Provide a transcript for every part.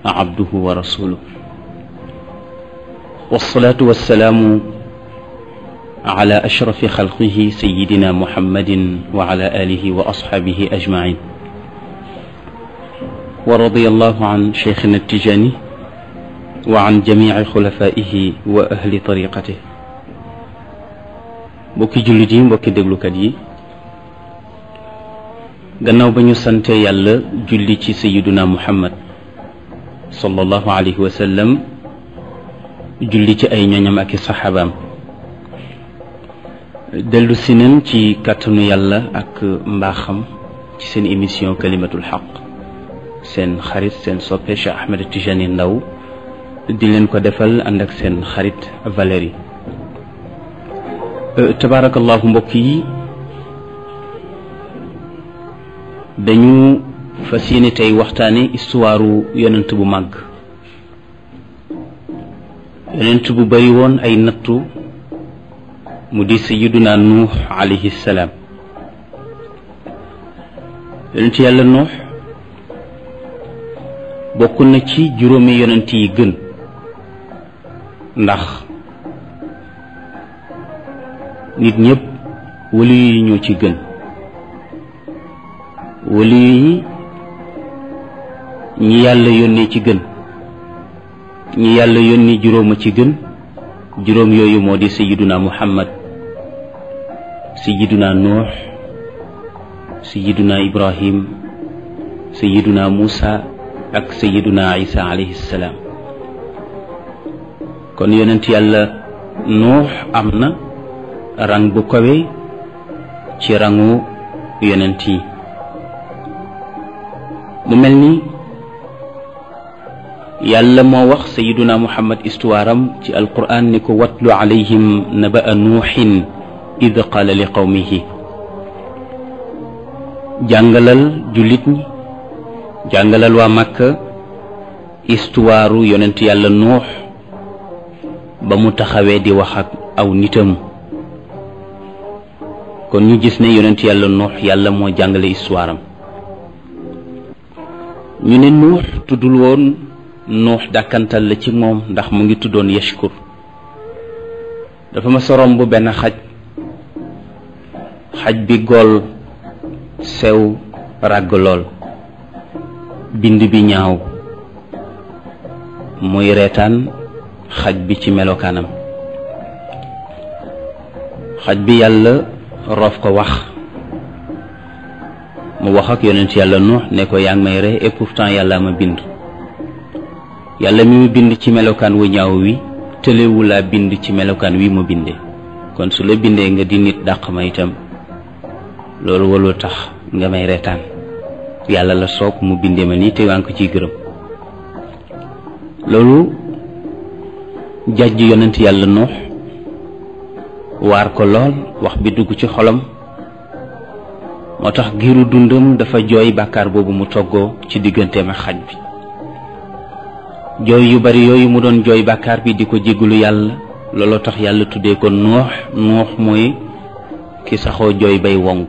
عبده ورسوله والصلاة والسلام على أشرف خلقه سيدنا محمد وعلى آله وأصحابه أجمعين ورضي الله عن شيخنا التجاني وعن جميع خلفائه وأهل طريقته. mbokki jullit yi, mbokki déglukat yi, gannaaw ba ñu sante yàlla julli ci sayiduna muhammad sallallahu alayhi wa sallam, julli ci ay ñoñam ak i saxaabaam, dellu si nañ ci kàttanu yàlla ak mbaaxam ci seen émission kalimatul xaq, seen xarit seen soppe Cheikh Ahmed Tijani Ndaw di leen ko defal ànd ak seen xarit Valérie. Tabaarakallahu mbokk yi, dañu fas yéene tey waxtaane histoire yonent bu màgg, yonent bu bari woon ay nattu, mu di sayyiduna Nuux alayhi salaam. yonent yàlla Nuux bokk na ci juróomi yonent yi gën, ndax nit ñëpp wali yi ñoo ci gën. wali yi ñi yàlla yónnee ci gën, ñi yàlla yónni juróoma ci gën. juróom yooyu moo di sayiduna muhammad, sayiduna nuux, sayiduna ibrahim, sayiduna musa ak sayiduna isa alayhi salaam. kon yonent yàlla nuux am na rang bu kawe ci rangu yonent yi. mu mel ni yàlla moo wax sayiduna muhammad histoire am ci alquran ni ko watlu alayhim naba'a nuuxin id qaala li qawmihi. jàngalal jullit ñi, jàngalal waa Makka histoire yonent yàlla nuux ba mu taxawee di wax ak aw nitam. kon ñu gis ne yonent yàlla nuux yàlla moo jàngale histoire am. ñu ne nuux tuddul woon nuux, dàkkantal la ci moom ndax mu ngi tuddoon yashkur. dafa ma sorom bu benn xaj bi gool, sew, ràgg lool, bind bi ñaaw, muy reetaan xaj bi ci melokaanam. xaj bi yàlla roof ko wax, mu wax ak yonent yàlla nuux ne ko yaa ngi may ree et pourtant yàlla ma bind. yàlla mi mu bind ci melokaan wu ñaaw wi tëlewu laa bind ci melokaan wi mu bindee. kon su la bindee nga di nit dàq ma itam, loolu waloo tax nga may reetaan. yàlla la soog mu bindee ma nii te waa ngi ko ciy gërëm. loolu jàjj yonent yàlla nuux waar ko lool, wax bi dugg ci xolam. moo tax giiru dundam dafa jooy bàkkaar boobu mu toggoo ci digganteem ak xaj bi. jooy yu bari yooyu mu doon jooy bàkkaar bi di ko jéggalu yàlla, looloo tax yàlla tuddee ko nuux. nuux mooy ki saxoo jooy bay wonk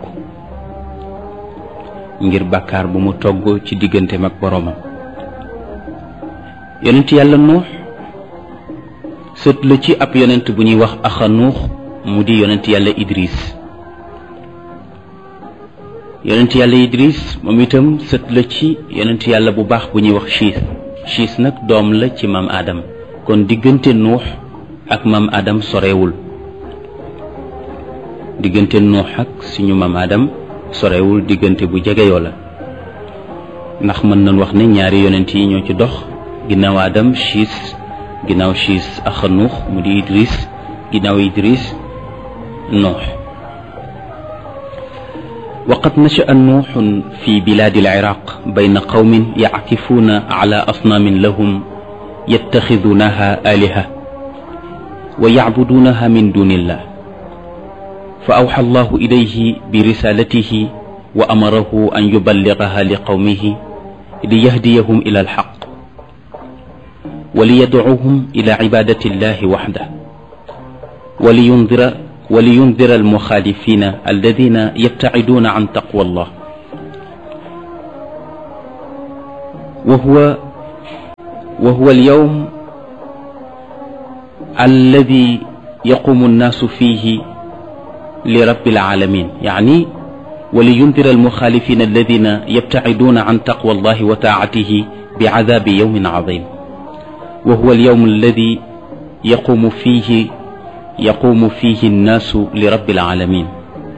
ngir bàkkaar bu mu togg ci digganteem ak boroomam. yonent yàlla nuux sët la ci ab yonent bu ñuy wax axa nuux, mu di yonent yàlla idris. yonent yàlla idris moom itam sët la ci yonent yàlla bu baax bu ñuy wax siis nag doom la ci maam Adam. kon diggante nuux ak maam Adam sorewul. diggante nuux ak suñu maam Adam sorewul, diggante bu jegeyoo la. ndax mën nañ wax ne ñaari yonent yi ñoo ci dox ginnaaw Adam siis, ginnaaw siis axa nuux mu di idris, ginnaaw idris nuux. وقد نشأ نوح في بلاد العراق بين قوم يعكفون على أصنام لهم يتخذونها آلهة ويعبدونها من دون الله، فأوحى الله إليه برسالته وأمره أن يبلغها لقومه ليهديهم إلى الحق وليدعوهم إلى عبادة الله وحده ولينذر المخالفين الذين يبتعدون عن تقوى الله. وهو wa huwa al-yawm alladi yaqumu nnaasu fihi li rabbil alamin, yaani wa li yundira almuxaalifina alladina yabtaciduuna an taqwa allahi wa taacatihi bi cadaabi yawmin cadim. wa huwa alyawm alladi yaqumu fihi nnaasu li rabbil alamin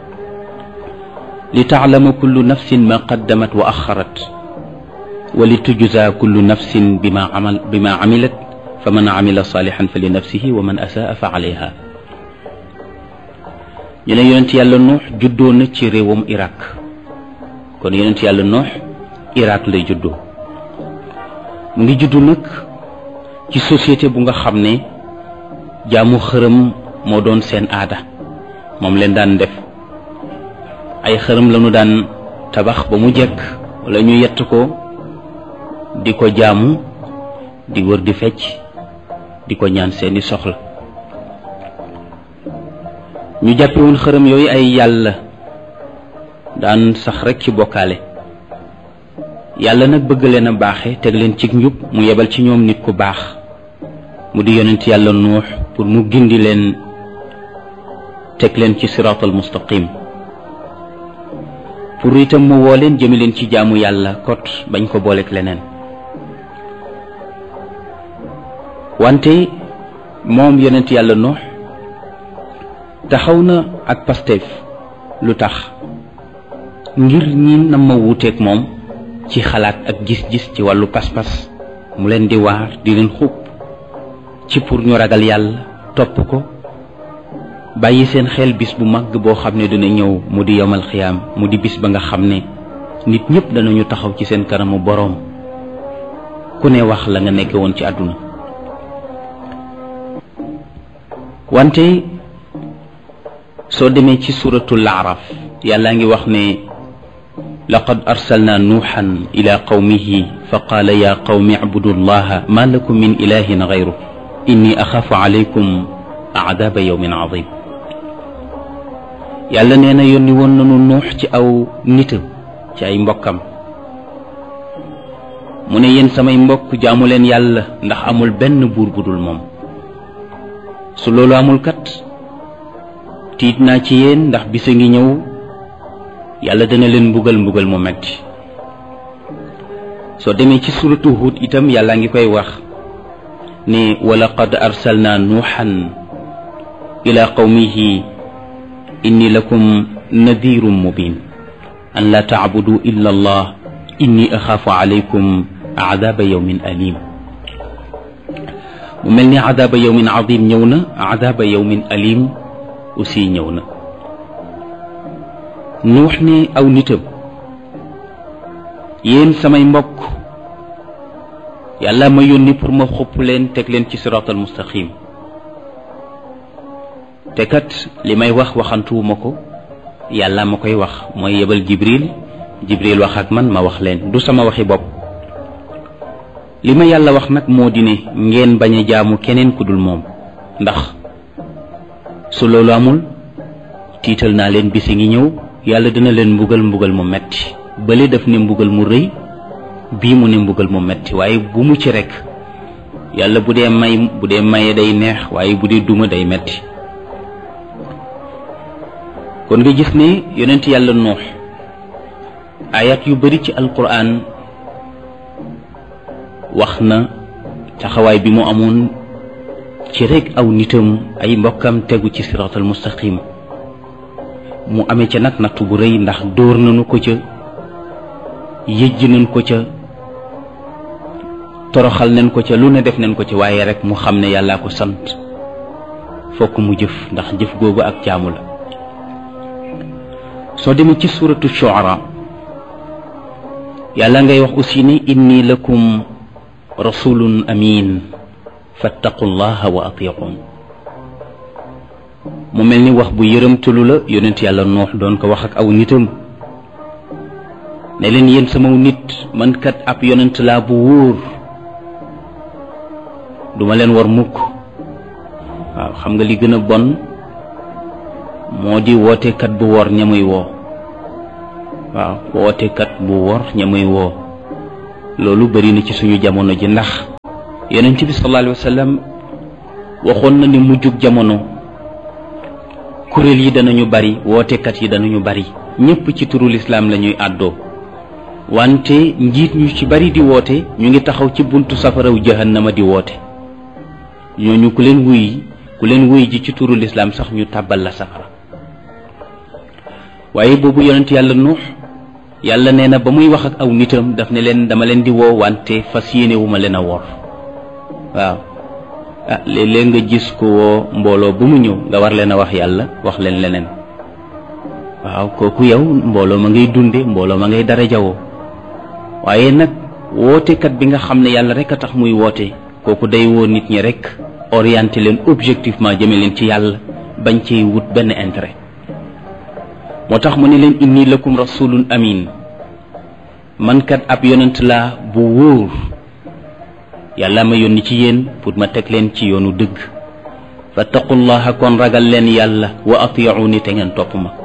li taclama kullu nafsin ma qaddamat wa axarat wa li tujza kullu nafsin bima camilat fa man camila saalixan fa li nafsihi wa man asaa fa calayha. ñu ne yonent yàlla Nuux juddoo na ci réewam Irak, kon yonent yàlla Nuux Irak lay juddoo. mu ngi juddu nag ci société bu nga xam ne jaamu xërëm moo doon seen aada, moom leen daan def. ay xërëm lañu daan tabax ba mu jekk wala ñu yett ko di ko jaamu, di wër di fecc, di ko ñaan seeni soxla. ñu jàppe woon xërëm yooyu ay yàlla, daan sax rekk ci bokkaale. yàlla nag bëgg leen a baaxe teg leen ci njub, mu yebal ci ñoom nit ku baax mu di yonent yàlla Nuux pour mu gindi leen, teg leen ci siraatal mustaqim, pour itam mu woo leen jëme leen ci jaamu yàlla kot bañ ko booleek leneen. wante moom yonent yàlla Nuux taxaw na ak Pastef. lu tax? ngir ñi na ma wuuteeg moom ci xalaat ak gis-gis ci wàllu pas-pas, mu leen di waar, di leen xub ci pour ñu ragal yàlla, topp ko, bàyyi seen xel bis bu màgg boo xam ne dina ñëw, mu di yowmal xiyaam, mu di bis ba nga xam ne nit ñëpp danañu taxaw ci seen kanamu boroom, ku ne wax la nga nekke woon ci àdduna. wante soo demee ci suratul Araf, yàlla ngi wax ne laqad arsalna nuuxan ila qawmihi fa qaala ya qawmi icbudu llaha ma lakum min ilahin gayru inni axaafu alaykum aadaaba yawmin adim. yàlla nee na yónni woon nanu nuux ci aw nitam, ci ay mbokkam, mu ne yéen samay mbokk jaamu leen yàlla ndax amul benn buur bu dul moom. su loolu amul kat tiit naa ci yéen, ndax bisa ngi ñëw yàlla dana leen mbugal mu metti. soo demee ci suratu Hud itam yàlla ngi koy wax ne wa laqad arsalna nuuxan ila qawmihi inni lakum nadirun mubin an la taabudu illa allah inni axaafu alaykum aadaaba yawmin alim. mu mel ni aadaaba yawmin adim ñëw na, aadaaba yawmin alim aussi ñëw na. nuux ne aw nitam, yéen samay mbokk, yàlla ma yónni pour ma xupp leen, teg leen ci siraatal mustaqim. te kat li may wax waxantuwuma ko, yàlla ma koy wax, mooy yebal Jibril wax ak man ma wax leen, du sama waxi bopp. li ma yàlla wax nag moo di ne ngeen bañ a jaamu keneen ku dul moom, ndax su loolu amul tiital naa leen, bisi ngi ñëw yàlla dina leen mbugal mu metti. bële daf ne mbugal mu rëy, bii mu ne mbugal mu metti, waaye bu mu ci rekk. yàlla bu dee maye day neex, waaye bu dee duma day metti. kon nga gis ne yonent yàlla Nuux ayat yu bari ci alquran wax na taxawaay bi mu amoon ci rekk aw nitam, ay mbokkam tegu ci siraatal mustaqim. mu amee ca nag nattu bu rëy, ndax dóor nañu ko ca, yëjj nañ ko ca, toroxal nañ ko ca, lu ne def nañ ko ca, waaye rek mu xam ne yàllaa ko sant, fokk mu jëf, ndax jëf googu ak jaamu la. soo demee ci suratu Shu'ara yàlla ngay wax aussi ne inni lakum rasulun amin fattaqullaha wa atiqun. mu mel ni wax bu yërëmtalu la yonent yàlla Nuux doon ko wax ak aw nitam, ne leen yéen sama nit, man kat ab yonent laa bu wóor, duma leen war mukk. waaw, xam nga li gën a bon moo di wootekat bu wor ñamuy woo. waaw, wootekat bu wor ñamuy woo, loolu bari na ci suñu jamono ji, ndax yonent bi sallallahu alayhi wa sallam waxoon na ni mujjug jamono kuréel yi danañu bari wootekat yi danañu bari ñépp ci turu lislaam la ñuy àddoo wante njiit ñu ci bari di woote ñu ngi taxaw ci buntu safaraw jahannama di woote ñooñu ku leen wuy ji ci turu lislaam sax ñu tàbbal la safara waaye boobu yonent yàlla Nuux yàlla nee na ba muy wax ak aw nitam daf ne leen dama leen di woo wante fas yéene wu ma leen a wor waaw léeg-léeg nga gis ko woo mbooloo bu mu ñëw nga war leen a wax yàlla wax leen leneen waaw kooku yow mbooloo ma ngay dunde mbooloo ma ngay dara jawoo waaye nag wootekat bi nga xam ne yàlla rek a tax muy woote kooku day woo nit ñi rek orienté leen objectivement jëme leen ci yàlla bañ ci wut benn intérêt moo tax mu ne leen inni lakum rasulun amin man kat ab yonent laa bu wóor yàlla ma yónni ci yéen pour ma teg leen ci yoonu dëgg fattaqullaha kon ragal leen yàlla wa atiuni te ngeen topp ma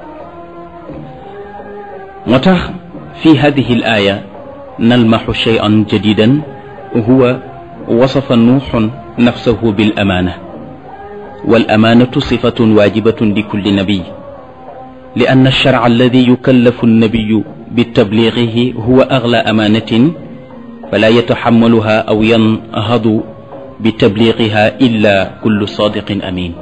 moo tax fi hadihi al aya nalmaxu shay'an jadidan huwa wasafa nuuxun nafsahu bil amaana wal amaanatu sifatun waajibatun li kulli nabiy li anna alsharca alladi yukallafu annabiyu bitabliigihi huwa agla amaanatin fala yataxammaluha aw yanhadu bitabliigiha illa kullu saadiqin amin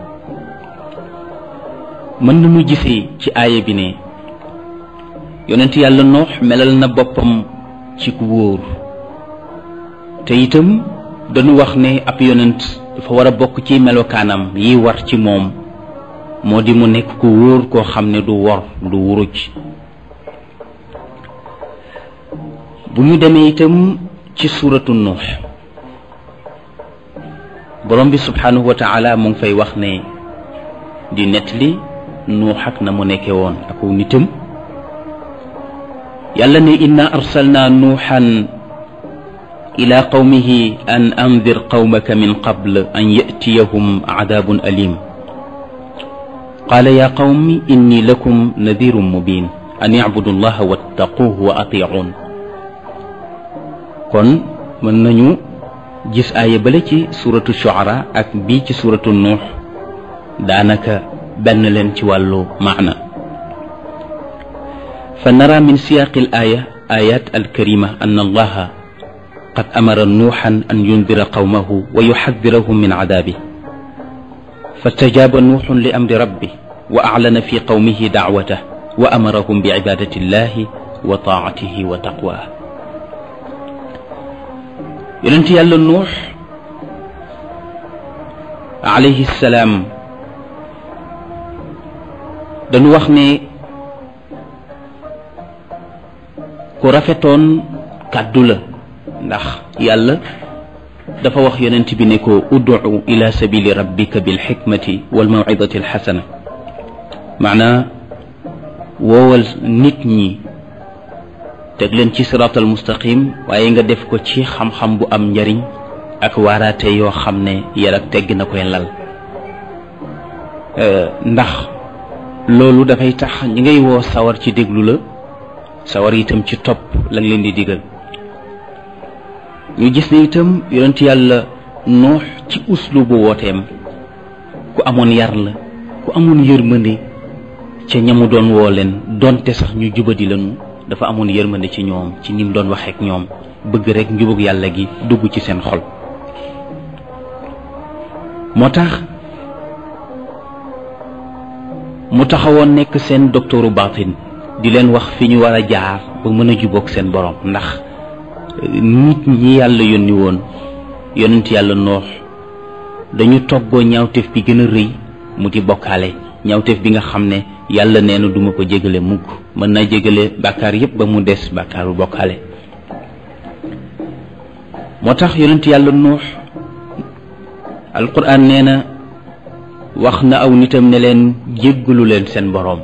mën nañu gisee ci aaya bi ne yonent yàlla noox melal na boppam ci ku wóor te itam dañu wax ne ab yonent dafa war a bokk ci melokaanam yi war ci moom moo di mu nekk ku wóor koo xam ne du wor du wuruj bu ñu demee itam ci suuratu nuux borom bi subhanahu wa taala mu ngi fay wax ne di nettali nuux ak na mu nekke woon ak nitam yàlla ne inna arsalna nuuxan ila qawmihi an andir qawmaka min qabl an yatiyahum adabun alim qaala ya qawmi inni lakum nadirun mubin an yacbudu allaha wattaquuhu wa atiicuun kon mën nañu gis aaya bale ci suratu shuara ak bii ci suratu nuux daanaka benn leen ci wàllu maana fa nara min siyaaqi al aaya ayat alkarima an allaha qad amara nuuxan an yundira qawmahu wa yuxadirahum min cadaabi fastajaaba nuuxun li amri rabbi wa aclana fi qawmihi dacwatah wa amarahum bi cibaadati illahi wa taacatihi wa taqwaa yonent yàlla nuux alayhi salaam dañu wax ne ku rafetoon kàddu la ndax yàlla dafa wax yonent bi ne ko ud'u ila sabili rabbika bil xikmati wal mawcidati alxasana maanaa woowal nit ñi teg leen ci siraatal mustaqim waaye nga def ko ci xam-xam bu am njariñ ak waaraate yoo xam ne yar ak tegg na koy lal ndax loolu dafay tax ñi ngay woo sawar ci déglu la sawar itam ci topp la nga leen di digal ñu gis ne itam yonent yàlla noox ci uslubu wooteem ku amoon yar la ku amoon yërmande ca ñamu doon woo leen donte sax ñu jubadi lañu dafa amoon yërmande ci ñoom ci nim doon waxee ak ñoom bëgg rek njubug yàlla gi dugg ci seen xol moo tax mu taxawoon nekk seen docteuru baatin di leen wax fi ñu war a jaar ba mën a jubóog seen borom ndax nit ñi yàlla yónni woon yonent yàlla noox dañu toggoo ñaawteef bi gën a rëy mu di bokkaale ñaawteef bi nga xam ne yàlla nee na duma ko jégale mukk mën naa jégale bàkkaar yépp ba mu des bàkkaaru bokkaale moo tax yonent yàlla nuux alquran nee na wax na aw nitam ne leen jéggalu leen seen boroom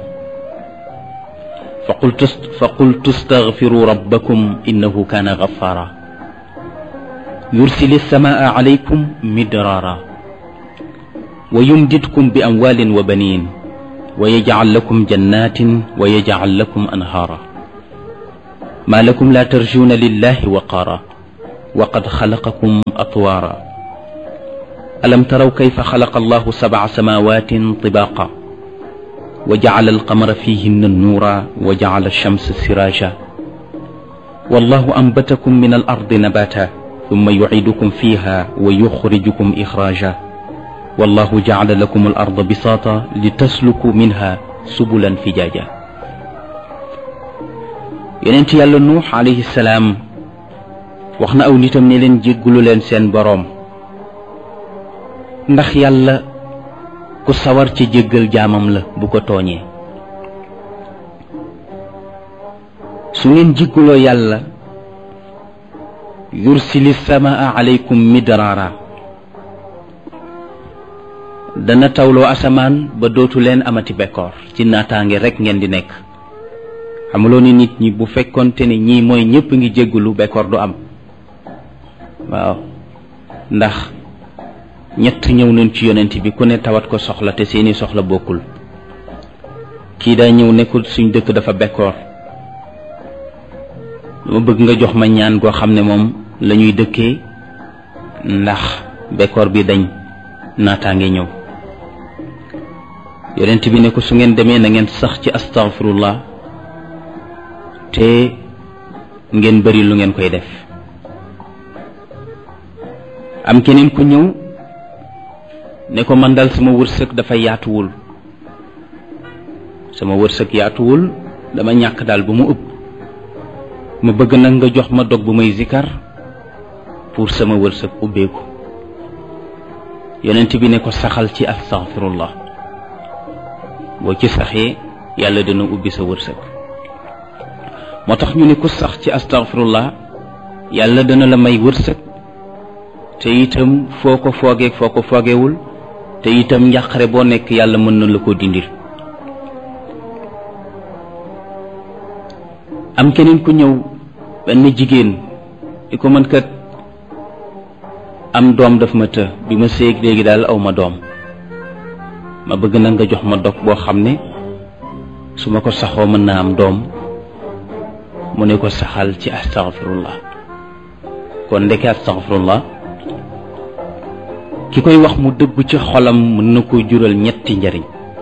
fa qultu staghfiru rabbakum innahu kaana ghaffara yursili samaa alaykum midraara wa yumdidkum bi amwaalin wa baniin wa yaj'al lakum jannatin wa yaj'al lakum anhaara ma lakum la tarjuuna lillahi waqaara وقد خلقكم أطوارا ألم تروا كيف خلق الله 7 سماوات طباقا وجعل القمر فيهن النورا وجعل الشمس سراجا والله أنبتكم من الأرض نباتا ثم يعيدكم فيها ويخرجكم إخراجا والله جعل لكم الأرض بساطا لتسلكوا منها سبلا فجاجا. yonent yàlla nuux alayhi salaam wax na aw nitam ne leen jéggulu leen seen boroom ndax yàlla ku sawar ci jéggal jaamam la bu ko tooñee. su ngeen jégguloo yàlla yursili samaa alaykum midraara dana tawloo asamaan ba dootu leen amati bekkoor ci naataange rekk ngeen di nekk. xamuloo ni nit ñi bu fekkonte ne ñii mooy ñépp ngi jéggulu bekkoor du am. waaw ndax ñett ñëw nañ ci yonent bi ku ne tawat ko soxla te seeni soxla bokkul. kii daa ñëw nekkul suñ dëkk dafa bekkoor dama bëgg nga jox ma ñaan goo xam ne moom la ñuy dëkkee ndax bekkoor bi dañ naataange ñëw. yonent bi ne ko su ngeen demee na ngeen sax ci astaghfirullah te ngeen bari lu ngeen koy def. am keneen ku ñëw ne ko man dal sama wërsëg dafa yaatuwul dama ñàkk daal bu mu ëpp ma bëgg nag nga jox ma dog bu may zikar pour sama wërsëg ubbeeku. yonent bi ne ko saxal ci astaghfirullah boo ci saxee yàlla dina ubbi sa wërsëg. moo tax ñu ne ku sax ci astaghfirullah yàlla dana la may wërsëg te itam foo ko foogeeg foo ko foogewul te itam njàqare boo nekk yàlla mën na la ko dindil. am keneen ku ñëw benn jigéen di ko mën kat am doom daf ma të bi ma séeg léegi daal aw ma doom ma bëgg na nga jox ma dog boo xam ne su ma ko saxoo mën naa am doom. mu ne ko saxal ci astaghfirullah. kon ndeke astaghfirullah ki koy wax mu dëgg ci xolam mën na ko jural ñetti njariñ.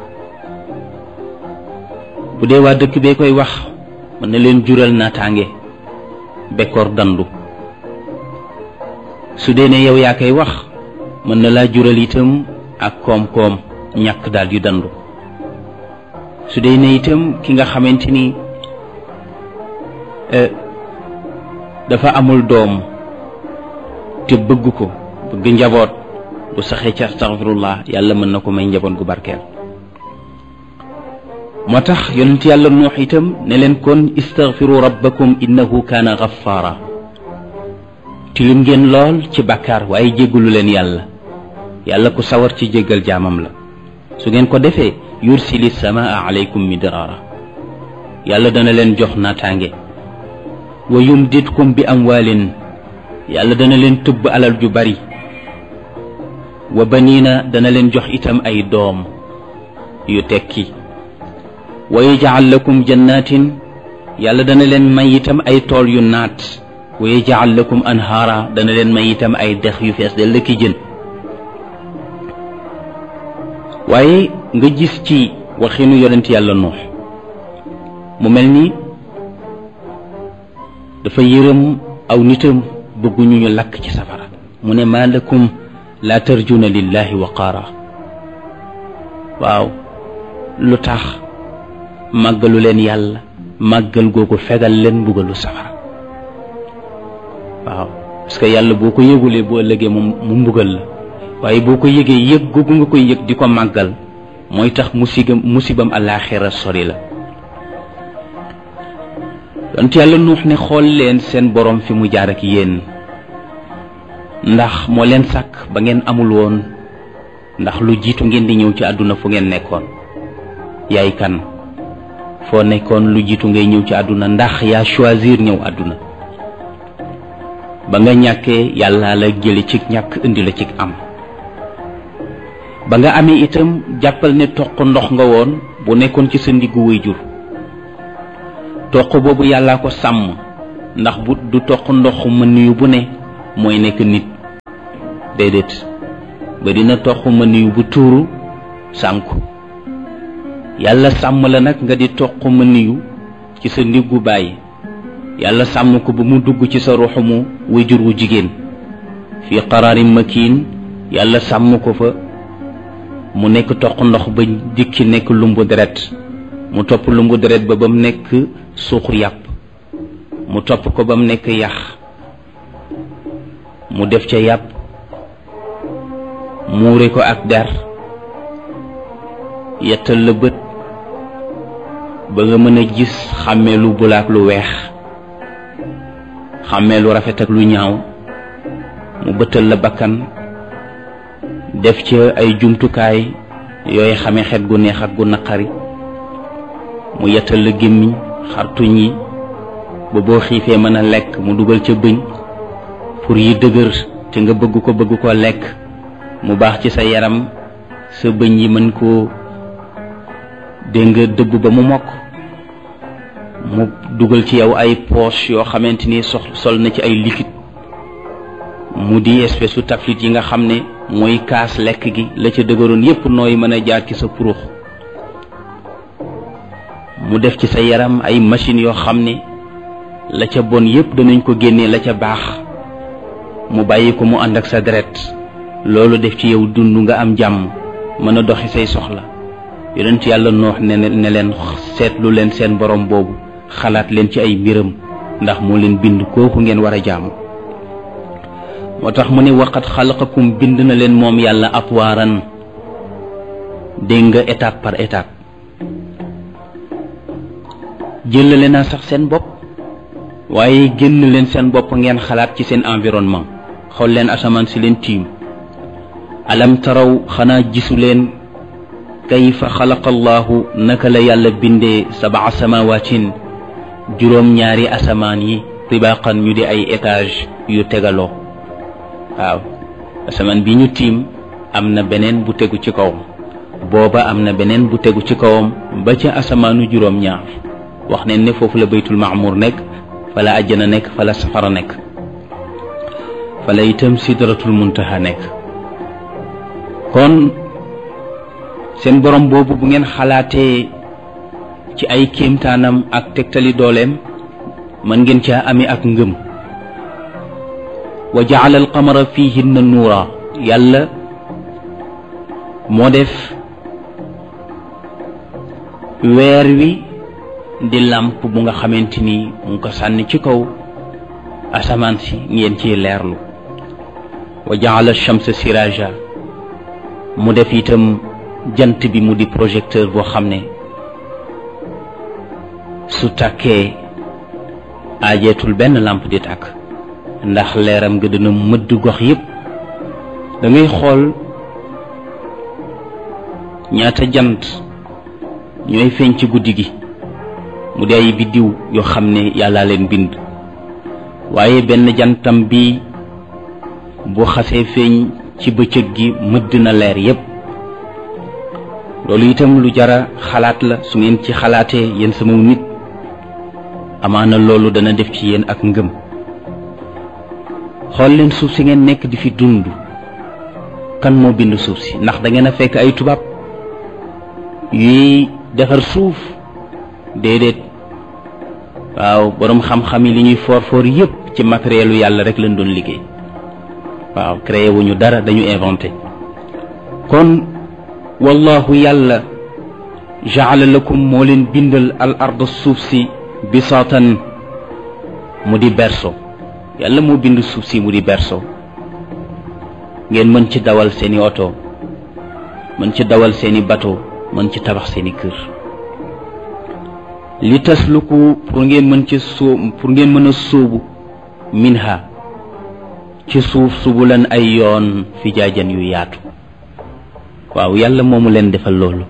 bu dee waa dëkk bee koy wax mën na leen jural naataange bekkoor dandu. su dee ne yow yaa koy wax mën na laa jural itam ak koom-koom ñàkk daal di dandu. su dee ne itam ki nga xamante ni dafa amul doom te bëgg ko bëgg njaboot bu saxee ci astaghfirullah yàlla mën na ko may njaboot gu barkeel. moo tax yonent yàlla nuux itam ne leen kon istaghfiru rabbakum innahu kaana ghaffara. tilim ngeen lool ci bàkkaar waaye jéggalu leen yàlla ku sawar ci jéggal jaamam la. su ngeen ko defee yursili samaa alaykum midraara yàlla dana leen jox naataange. wa yumditkum bi amwaalin yàlla dana leen tëbb alal ju bari. wa baniina dana leen jox itam ay doom yu tekki. wa yaj'al lakum jannatin yàlla dana leen may itam ay tool yu naat. wa yaj'al lakum anhaara dana leen may itam ay dex yu fees del lëkki jën. waaye nga gis ci waxinu yonent yàlla Nuux mu mel ni dafa yërëm aw nitam bëgguñu ñu lakk ci safara. mu ne maa lakum laa tarjuna lillahi waqaara. waaw lu tax màggalu leen yàlla màggal googu fegal leen mbugalu safara. waaw parce que yàlla boo ko yëgulee boo ëllëgee mu mbugal la waaye boo ko yëgee yëg googu nga koy yëg di ko màggal mooy tax musibam àllaaxira sori la. yonent yàlla Nuux ne xool leen seen borom fi mu jaar ak yéen ndax moo leen sàkk ba ngeen amul woon ndax lu jiitu ngeen di ñëw ci àdduna fu ngeen nekkoon. yaay kan foo nekkoon lu jiitu ngay ñëw ci àdduna ndax yaa choisir ñëw àdduna. ba nga ñàkkee yàlla la jële ci ñàkk indi la ci am. ba nga amee itam jàppal ne toq ndox nga woon bu nekkoon ci sa ndiggu waajur. toq boobu yàllaa ko sàmm ndax bu du toq ndox mën yu bu ne mooy nekk nit déedéet bari na toq mëniyu bu tuuru sànku yàlla sàmm la nag nga di toq mëniyu ci sa ndiggu bàyyi yàlla sàmm ko ba mu dugg ci sa ruuxumu wayjur wu jigéen fii qaraarin makiin yàlla sàmm ko fa mu nekk toq ndox ba dikki nekk lumbu deret mu topp lumbu deret ba mu nekk suuxu yàpp mu topp ko ba mu nekk yax mu def ca yàpp muure ko ak der yettal la bët ba nga mën a gis xàmmee lu bulaak lu weex xàmmee lu rafet ak lu ñaaw mu bëttal la bakkan def ca ay jumtukaay yooyu xamee xet gu neex ak gu naqari mu yettal la gémmiñ xartuñ yi ba boo xiifee mën a lekk mu dugal ca bëñ pour yi dëgër te nga bëgg ko lekk mu baax ci sa yaram sa bëñ yi mën koo dégg nga dëbb ba mu mokk mu dugal ci yow ay poche yoo xamante ni sol na ci ay liquide mu di espèce u taflit yi nga xam ne mooy kaas lekk gi la ca dëgëroon yépp nooy mën a jaar ci sa purux mu def ci sa yaram ay machine yoo xam ne la ca bon yépp danañ ko génnee la ca baax mu bàyyi ko mu ànd ak sa deret loolu def ci yow dund nga am jàmm mën a doxi say soxla yonent yàlla noox ne leen seetlu leen seen borom boobu xalaat leen ci ay mbiram ndax moo leen bind kooku ngeen war a jaamu moo tax mu ne waqat xalaqakum bind na leen moom yàlla atwaaran dégg nga étape par étape jëlale naa sax seen bopp waaye génn leen seen bopp ngeen xalaat ci seen environnement xool leen asamaan si leen tiim alam taraw xanaa gisu leen kayfa xalaqa allahu naka la yàlla bindee sabaa samawaatin juróom-ñaari asamaan yi tibaqan ñu di ay étage yu tegaloo waaw asamaan bi ñu tiim am na beneen bu tegu ci kawam booba am na beneen bu tegu ci kawam ba ca asamaanu juróom-ñaar wax ne ne foofu la baytul maamur nekk fa la àjjana nekk fa la safara nekk fa la itam sidratul muntaha nekk kon seen borom boobu bu ngeen xalaatee ci ay kéemtaanam ak tegtali dooleem mën ngeen caa amee ak ngëm wa jaala alqamara fihinna nuura yàlla moo def weer wi di làmp bu nga xamante ni mu ngi ko sànni ci kaw asamaan si ngeen ciy leerlu wa jaala shamsa siraja mu def itam jant bi mu di projecteur boo xam ne su tàkkee aajeetul benn lampe di tàkk ndax leeram nga dina mëdd gox yépp da ngay xool ñaata jant ñooy feeñ ci guddi gi mu di ay biddiw yoo xam ne yàlla leen bind waaye benn jantam bi bu xasee feeñ ci bëccëg gi mëdd na leer yépp loolu itam lu jara xalaat la su ngeen ci xalaatee yéen sama nit amaana loolu dana def ci yéen ak ngëm xool leen suuf si ngeen nekk di fi dund kan moo bind suuf si ndax da ngeen a fekk ay tubaab yuy defar suuf déedéet waaw boroom xam-xam yi li ñuy for yépp ci matérielu yàlla rek lañ doon liggéey waaw créé wuñu dara dañu inventé kon wallahu yàlla jaala lakum moo leen bindal al ard suuf si bisaatan mu di berceau yàlla moo bind suuf si mu di berceau ngeen mën ci dawal seeni oto mën ci dawal seeni bateau mën ci tabax seeni kër li tasluku pour ngeen mën a sóobu minha ci suuf subulan ay yoon fi jaajan yu yaatu waaw yàlla moomu leen defal loolu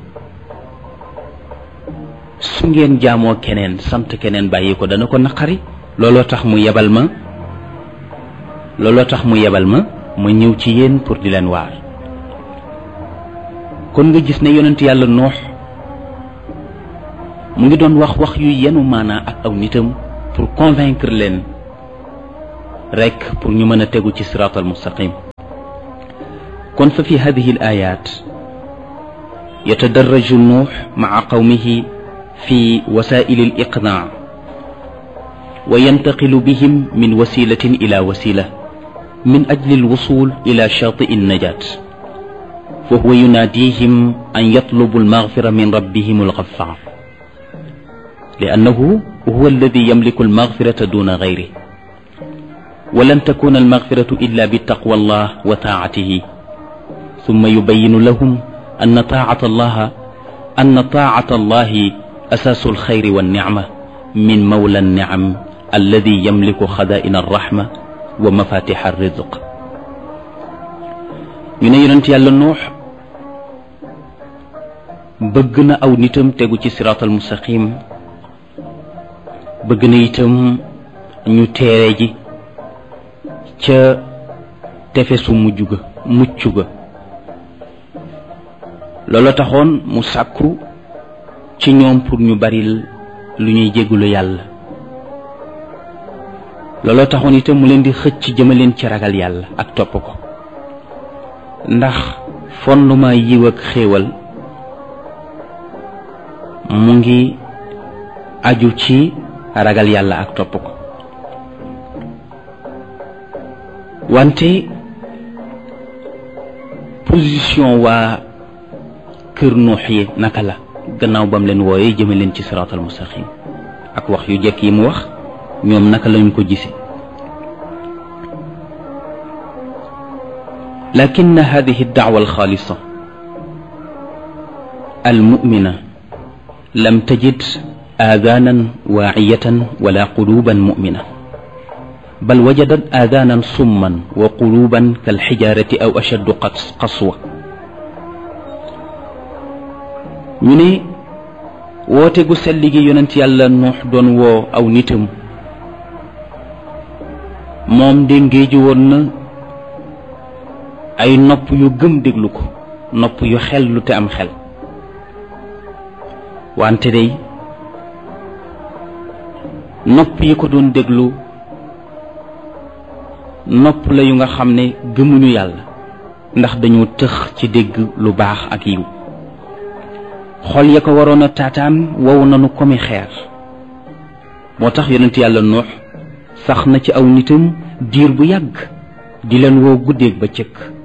su ngeen jaamoo keneen sant keneen bàyyi ko dana ko naqari looloo tax mu yebal ma ma ñëw ci yéen pour di leen waar kon nga gis ne yonent yàlla noox mu ngi doon wax yu yenu maanaa ak aw nitam pour convaincre leen rekk pour ñu mën a tegu ci siraat al mustaqim. kon fa fi hadihi al ayat yatadarraju nuux maa qawmihi fi wasaa'il al iqnaa wa yantaqilu bihim min wasilatin ila wasila min ajli al wusul ila shaati'i an najaat fa huwa yunaadihim an yatlubu al maghfira min rabbihim al ghaffar li'annahu huwa alladi yamliku al maghfirata duna ghayrihi ولن تكون المغفرة إلا بتقوى الله وطاعته ثم يبين لهم أن طاعة الله أساس الخير والنعمة من مولى النعم الذي يملك خزائن الرحمة ومفاتيح الرزق. ñu ne yonent Yàlla Nuux bëgg na aw nitam tegu ci siraatal mustaqim, bëgg na itam ñu teere ji ca tefesu mucc ga loola taxoon mu sàkku ci ñoom pour ñu baril lu ñuy jéggulu yàlla. loola taxoon itam mu leen di xëcc jëmaleen ci ragal yàlla ak topp ko, ndax fondement yiw ak xéewal mu ngi aju ci ragal yàlla ak topp ko. wante position waa kër Nuux yi naka la gannaaw bam leen wooyee jëme leen ci siraatal mustaqim ak wax yu jekk yi mu wax, ñoom naka lañu ko gise. lakin hadihi ad-da'wa al-khalisa al-mu'mina lam tajid aadanan waa'iyatan wala quluban mu'mina bal wajadat aadaanan summan wa quluban kal xijaarati aw ashaddu qaswa. ñu ne woote gu sell gi yonent Yàlla Nuux doon woo aw nitam moom de ngéeju woon na ay nopp yu gëm déglu ko, nopp yu xel lu te am xel. wante day nopp yi ko doon déglu nopp la yu nga xam ne gëmuñu yàlla, ndax dañoo tëx ci dégg lu baax ak yiw. xol ya ko waroon a taataan wow nanu komi xeer. moo tax yonent Yàlla Nuux sax na ci aw nitam diir bu yàgg di leen woo guddeeg ba cëkk